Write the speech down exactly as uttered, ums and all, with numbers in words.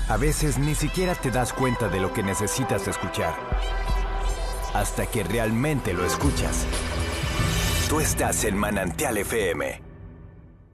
A veces ni siquiera te das cuenta de lo que necesitas escuchar, hasta que realmente lo escuchas. Tú estás en Manantial F M.